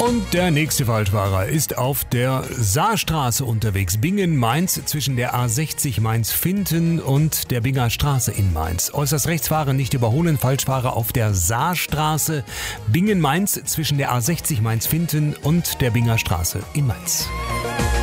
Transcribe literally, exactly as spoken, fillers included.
Und der nächste Falschfahrer ist auf der Saarstraße unterwegs. Bingen-Mainz zwischen der A sechzig Mainz-Finten und der Binger Straße in Mainz. Äußerst rechts fahren, nicht überholen. Falschfahrer auf der Saarstraße. Bingen-Mainz zwischen der A sechzig Mainz-Finten und der Binger Straße in Mainz.